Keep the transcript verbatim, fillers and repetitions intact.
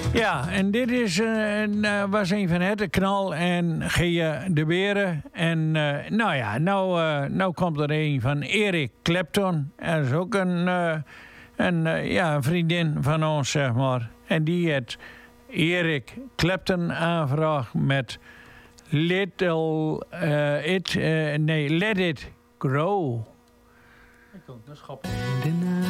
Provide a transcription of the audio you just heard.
Ja, en dit is, uh, een, uh, was een van het knal en Gia de Beren. En uh, nou ja, nou, uh, nou komt er een van Eric Clapton. Dat is ook een, uh, een, uh, ja, een vriendin van ons, zeg maar. En die heeft Eric Clapton aanvraagd met Little uh, It, uh, nee, Let It Grow. Ik kan het dus grappig.